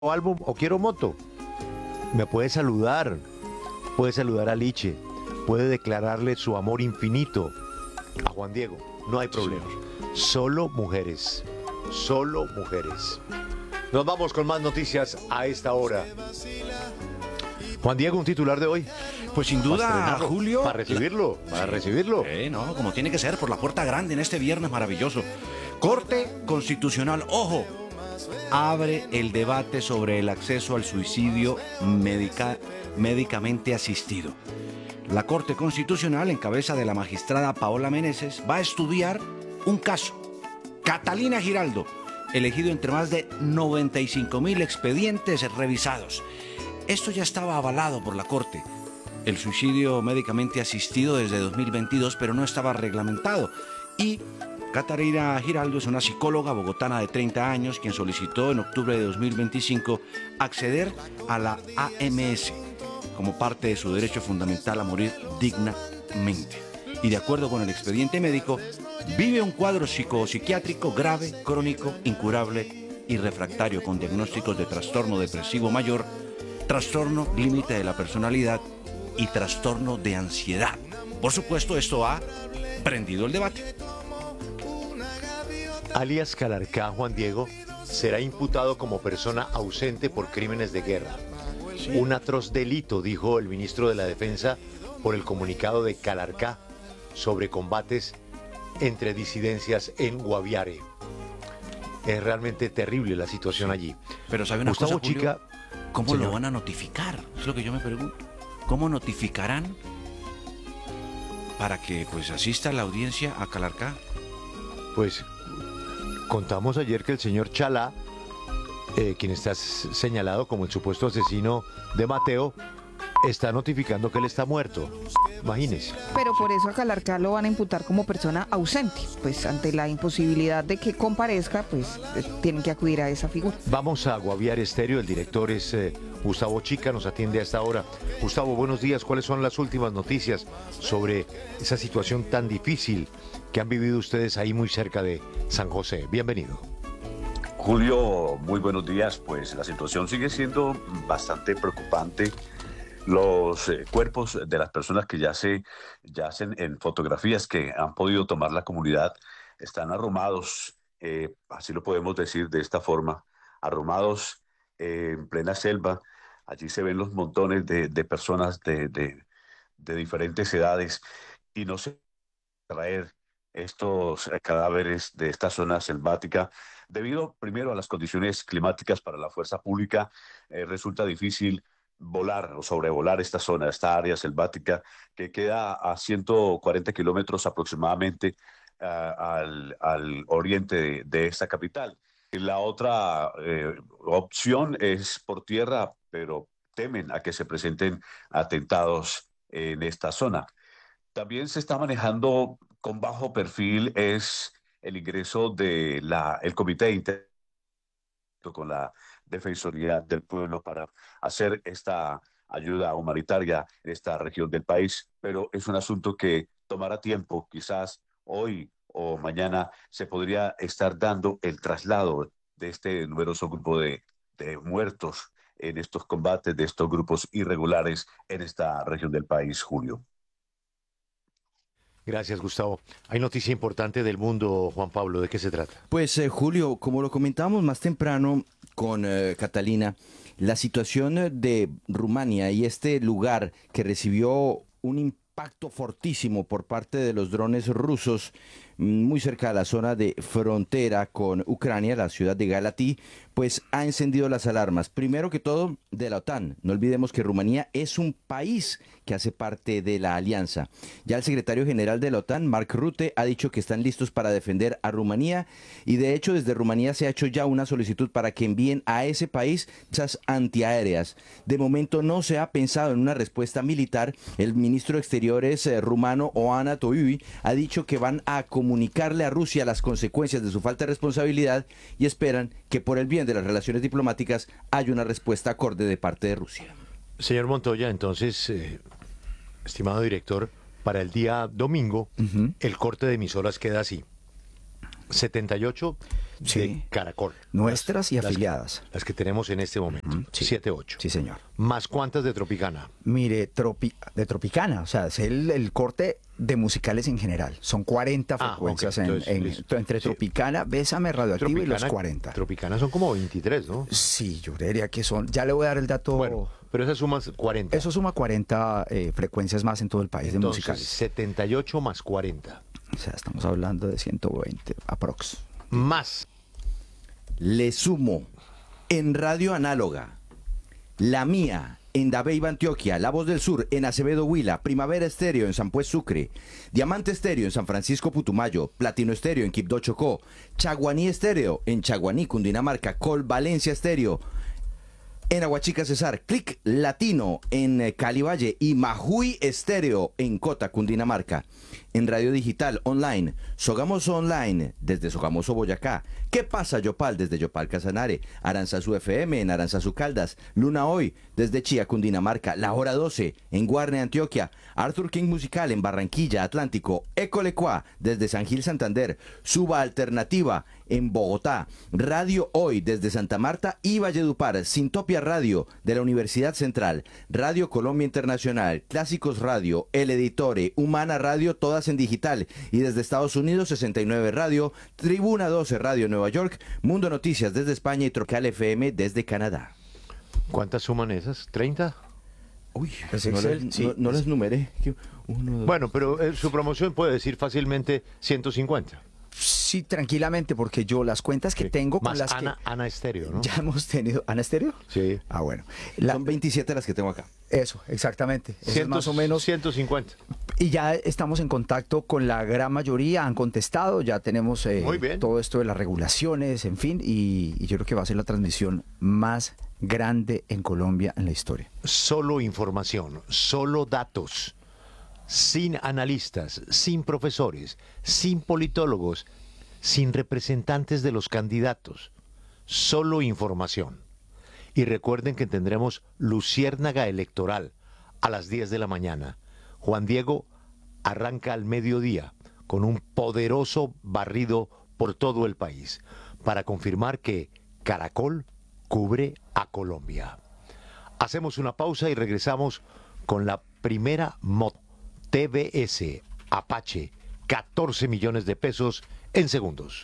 álbum o quiero moto. Me puede saludar a Liche, puede declararle su amor infinito a Juan Diego. No hay problema. Solo mujeres. Solo mujeres. Nos vamos con más noticias a esta hora. Juan Diego, un titular de hoy. Pues sin duda, Julio. Para recibirlo, para recibirlo. No, como tiene que ser, por la puerta grande en este viernes maravilloso. Corte Constitucional, ojo, abre el debate sobre el acceso al suicidio médicamente asistido. La Corte Constitucional, en cabeza de la magistrada Paola Meneses, va a estudiar un caso. Catalina Giraldo, elegido entre más de 95.000 expedientes revisados. Esto ya estaba avalado por la Corte. El suicidio médicamente asistido desde 2022, pero no estaba reglamentado. Y Catalina Giraldo es una psicóloga bogotana de 30 años quien solicitó en octubre de 2025 acceder a la AMS como parte de su derecho fundamental a morir dignamente. Y de acuerdo con el expediente médico, vive un cuadro psicopsiquiátrico grave, crónico, incurable y refractario con diagnósticos de trastorno depresivo mayor, trastorno límite de la personalidad y trastorno de ansiedad. Por supuesto, esto ha prendido el debate. Alias Calarcá, Juan Diego, será imputado como persona ausente por crímenes de guerra. Sí. Un atroz delito, dijo el ministro de la Defensa por el comunicado de Calarcá sobre combates entre disidencias en Guaviare. Es realmente terrible la situación allí. Pero ¿sabe una Gustavo cosa, Julio? Chica, ¿Cómo señor, lo van a notificar? Es lo que yo me pregunto. ¿Cómo notificarán para que pues asista a la audiencia a Calarcá? Pues contamos ayer que el señor Chalá, quien está señalado como el supuesto asesino de Mateo, está notificando que él está muerto. Imagínese. Pero por eso a Calarcá lo van a imputar como persona ausente. Pues ante la imposibilidad de que comparezca, pues tienen que acudir a esa figura. Vamos a Guaviare Estéreo. El director es Gustavo Chica, nos atiende a esta hora. Gustavo, buenos días. ¿Cuáles son las últimas noticias sobre esa situación tan difícil que han vivido ustedes ahí muy cerca de San José? Bienvenido. Julio, muy buenos días. Pues la situación sigue siendo bastante preocupante. Los cuerpos de las personas que yacen en fotografías que han podido tomar la comunidad están arrumados, así lo podemos decir de esta forma, arrumados en plena selva. Allí se ven los montones de personas de diferentes edades y no se traer estos cadáveres de esta zona selvática. Debido primero a las condiciones climáticas para la fuerza pública, resulta difícil volar o sobrevolar esta zona, esta área selvática que queda a 140 kilómetros aproximadamente al oriente de esta capital. Y la otra opción es por tierra, pero temen a que se presenten atentados en esta zona. También se está manejando con bajo perfil es el ingreso de el Comité Inter con la Defensoría del Pueblo para hacer esta ayuda humanitaria en esta región del país, pero es un asunto que tomará tiempo, quizás hoy o mañana se podría estar dando el traslado de este numeroso grupo de muertos en estos combates de estos grupos irregulares en esta región del país, Julio. Gracias, Gustavo. Hay noticia importante del mundo, Juan Pablo. ¿De qué se trata? Pues, Julio, como lo comentábamos más temprano con Catalina, la situación de Rumania y este lugar que recibió un impacto fortísimo por parte de los drones rusos muy cerca de la zona de frontera con Ucrania, la ciudad de Galatí, pues ha encendido las alarmas. Primero que todo, de la OTAN. No olvidemos que Rumanía es un país que hace parte de la alianza. Ya el secretario general de la OTAN, Mark Rutte, ha dicho que están listos para defender a Rumanía y de hecho desde Rumanía se ha hecho ya una solicitud para que envíen a ese país esas antiaéreas. De momento no se ha pensado en una respuesta militar. El ministro de Exteriores rumano, Oana Toivi, ha dicho que van a comunicarle a Rusia las consecuencias de su falta de responsabilidad y esperan que por el bien de las relaciones diplomáticas haya una respuesta acorde de parte de Rusia. Señor Montoya, entonces, estimado director, para el día domingo, el corte de emisoras queda así. 78 de Sí. Caracol. Nuestras y Las- afiliadas. Las que tenemos en este momento. Sí. 7-8. Sí, señor. ¿Más cuántas de Tropicana? Mire, de Tropicana, o sea, es el corte de musicales en general. Son 40 Ah, frecuencias ok, entonces, listo. entre Sí. Tropicana, Bésame, Radioactivo y los 40. Tropicana son como 23, ¿no? Sí, yo diría que son. Ya le voy a dar el dato. Bueno, pero esas sumas 40. Eso suma 40 frecuencias más en todo el país de Entonces, musicales. 78 más 40. O sea, estamos hablando de 120 aprox. Más. Le sumo en Radio Análoga, La Mía en Dabeiba, Antioquia, La Voz del Sur en Acevedo, Huila, Primavera Estéreo en San Pues, Sucre, Diamante Estéreo en San Francisco, Putumayo, Platino Estéreo en Quibdó, Chocó, Chaguaní Estéreo en Chaguaní, Cundinamarca, Col Valencia Estéreo en Aguachica, Cesar, Click Latino en Cali Valle y Majuy Estéreo en Cota, Cundinamarca. En radio digital online, Sogamoso Online desde Sogamoso, Boyacá. ¿Qué pasa, Yopal? Desde Yopal, Casanare. Aranzazu FM en Aranzazu, Caldas. Luna Hoy desde Chía, Cundinamarca. La Hora 12 en Guarne, Antioquia. Arthur King Musical en Barranquilla, Atlántico. Ecolecua desde San Gil, Santander. Suba Alternativa en Bogotá. Radio Hoy desde Santa Marta y Valledupar. Sintopia Radio de la Universidad Central. Radio Colombia Internacional. Clásicos Radio. El Editore. Humana Radio, todas en digital. Y desde Estados Unidos, 69 Radio. Tribuna 12 Radio Nueva York. Mundo Noticias desde España y Tropical FM desde Canadá. ¿Cuántas suman esas? ¿30? Uy, no les numeré. Bueno, pero su promoción puede decir fácilmente 150. Sí, tranquilamente, porque yo las cuentas que Sí. tengo con Más las Ana Estéreo, ¿no? que ya hemos tenido. ¿Ana Estéreo? Sí. Ah, bueno. Son 27 las que tengo acá. Eso, exactamente. Eso es más o menos. 150. Y ya estamos en contacto con la gran mayoría, han contestado, ya tenemos Muy bien. todo esto de las regulaciones, en fin, y yo creo que va a ser la transmisión más grande en Colombia en la historia. Solo información, solo datos, sin analistas, sin profesores, sin politólogos, sin representantes de los candidatos, solo información. Y recuerden que tendremos Luciérnaga Electoral a las 10 de la mañana. Juan Diego arranca al mediodía con un poderoso barrido por todo el país para confirmar que Caracol cubre a Colombia. Hacemos una pausa y regresamos con la primera moto TBS Apache, 14 millones de pesos en segundos.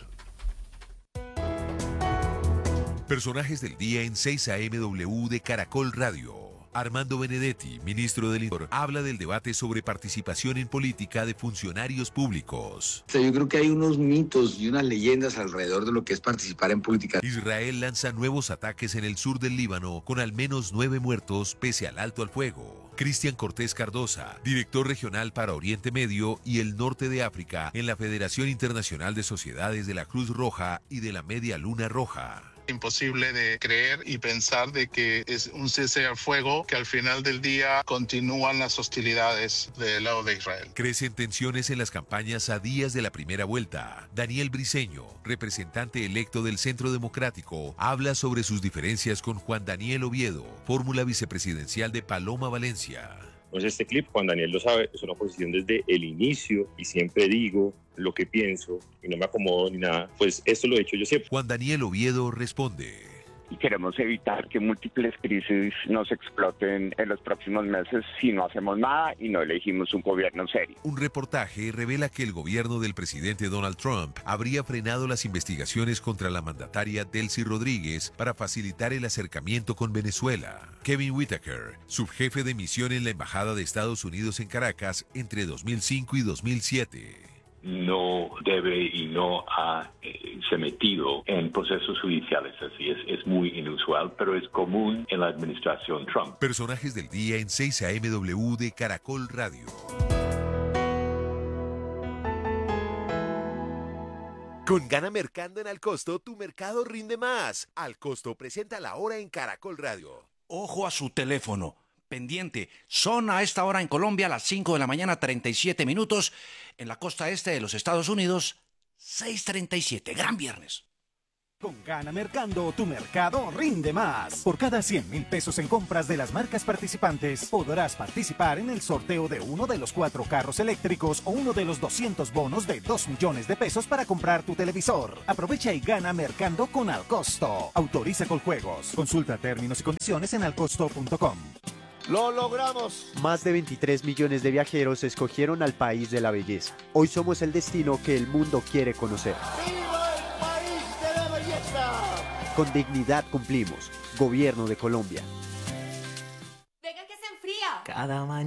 Personajes del día en 6 AMW de Caracol Radio. Armando Benedetti, ministro del Interior, habla del debate sobre participación en política de funcionarios públicos. Yo creo que hay unos mitos y unas leyendas alrededor de lo que es participar en política. Israel lanza nuevos ataques en el sur del Líbano con al menos 9 muertos pese al alto al fuego. Cristian Cortés Cardosa, director regional para Oriente Medio y el Norte de África en la Federación Internacional de Sociedades de la Cruz Roja y de la Media Luna Roja. Imposible de creer y pensar de que es un cese al fuego, que al final del día continúan las hostilidades del lado de Israel. Crecen tensiones en las campañas a días de la primera vuelta. Daniel Briceño, representante electo del Centro Democrático, habla sobre sus diferencias con Juan Daniel Oviedo, fórmula vicepresidencial de Paloma Valencia. Pues este clip, Juan Daniel lo sabe, es una posición desde el inicio y siempre digo lo que pienso y no me acomodo ni nada, pues esto lo he hecho yo siempre. Juan Daniel Oviedo responde. Y queremos evitar que múltiples crisis nos exploten en los próximos meses si no hacemos nada y no elegimos un gobierno serio. Un reportaje revela que el gobierno del presidente Donald Trump habría frenado las investigaciones contra la mandataria Delcy Rodríguez para facilitar el acercamiento con Venezuela. Kevin Whitaker, subjefe de misión en la Embajada de Estados Unidos en Caracas entre 2005 y 2007. No debe y no ha se metido en procesos judiciales, así es muy inusual, pero es común en la administración Trump. Personajes del día en 6 AMW de Caracol Radio. Con Gana Mercando en Alcosto, tu mercado rinde más. Alcosto presenta la hora en Caracol Radio. Ojo a su teléfono. Pendiente, son a esta hora en Colombia las 5 de la mañana, 37 minutos. En la costa este de los Estados Unidos, 6:37, gran viernes. Con Gana Mercando, tu mercado rinde más. Por cada 100.000 pesos en compras de las marcas participantes, podrás participar en el sorteo de uno de los 4 carros eléctricos o uno de los 200 bonos de 2 millones de pesos para comprar tu televisor. Aprovecha y gana mercando con Alcosto. Autoriza Coljuegos. Consulta términos y condiciones en alcosto.com. ¡Lo logramos! Más de 23 millones de viajeros escogieron al país de la belleza. Hoy somos el destino que el mundo quiere conocer. ¡Viva el país de la belleza! Con dignidad cumplimos. Gobierno de Colombia. Venga que se enfría. Cada mañana